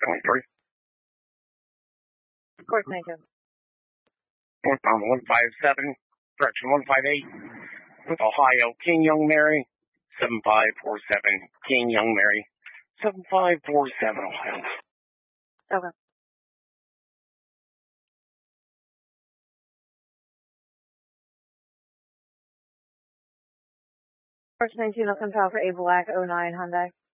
23. Course 92. Northbound 157, direction 158, with Ohio, King Young Mary, 7547, King Young Mary, 7547, Ohio. Okay. Course 19, looking for Alpha A Black 09 Hyundai.